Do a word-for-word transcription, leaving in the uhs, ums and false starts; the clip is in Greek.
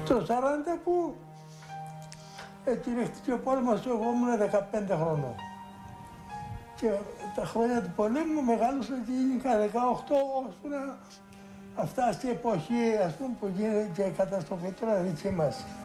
Το σαράντα που κηρύχθηκε ο πόλεμος, εγώ ήμουν δεκαπέντε χρονών. Και τα χρόνια του πολέμου μεγάλωσα και γίνηκα δεκαοκτώ, ώσπου να φτάσει η εποχή, ας πούμε, που γίνεται και η καταστροφή τώρα δική μας.